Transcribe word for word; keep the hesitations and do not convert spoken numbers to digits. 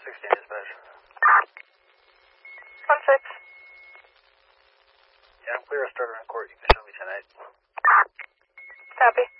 sixteen dispatch. one six. Yeah, I'm clear. I started on court. You can show me tonight. Copy.